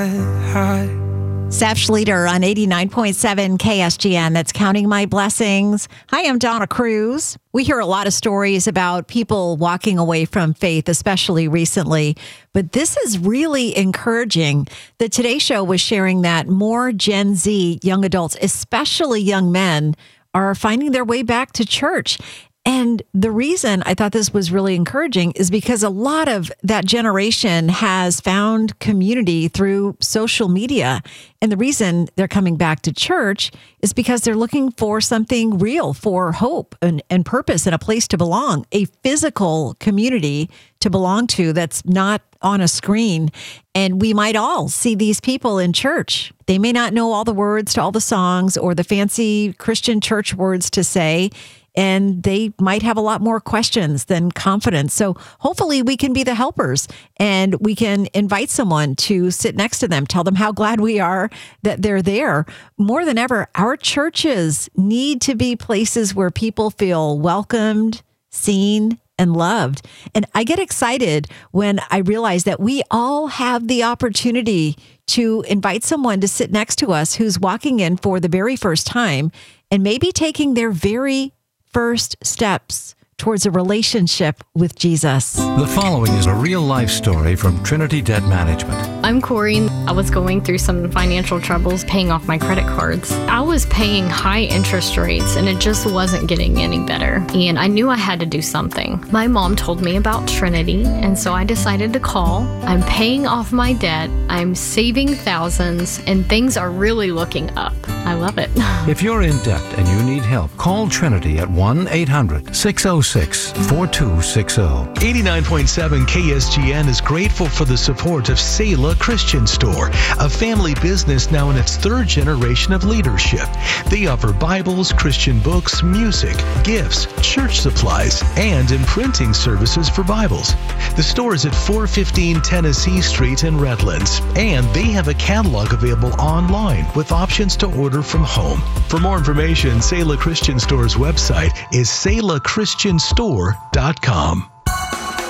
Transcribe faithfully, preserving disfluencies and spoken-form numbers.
high, high. Seth Schleter on eighty-nine point seven K S G N. That's Counting My Blessings. Hi, I'm Donna Cruz. We hear a lot of stories about people walking away from faith, especially recently. But this is really encouraging. The Today Show was sharing that more Gen Z young adults, especially young men, are finding their way back to church. And the reason I thought this was really encouraging is because a lot of that generation has found community through social media. And the reason they're coming back to church is because they're looking for something real, for hope and, and purpose and a place to belong, a physical community to belong to that's not on a screen. And we might all see these people in church. They may not know all the words to all the songs or the fancy Christian church words to say, and they might have a lot more questions than confidence. So hopefully we can be the helpers and we can invite someone to sit next to them, tell them how glad we are that they're there. More than ever, our churches need to be places where people feel welcomed, seen, and loved. And I get excited when I realize that we all have the opportunity to invite someone to sit next to us who's walking in for the very first time and maybe taking their very first steps towards a relationship with Jesus. The following is a real-life story from Trinity Debt Management. I'm Corey. I was going through some financial troubles paying off my credit cards. I was paying high interest rates and it just wasn't getting any better. And I knew I had to do something. My mom told me about Trinity, and so I decided to call. I'm paying off my debt. I'm saving thousands, and things are really looking up. I love it. If you're in debt and you need help, call Trinity at one eight hundred six oh six four two six oh. eighty-nine point seven K S G N is grateful for the support of Selah Christian Store, a family business now in its third generation of leadership. They offer Bibles, Christian books, music, gifts, church supplies, and imprinting services for Bibles. The store is at four fifteen Tennessee Street in Redlands, and they have a catalog available online with options to order from home. For more information, Selah Christian Store's website is selah christian store dot com.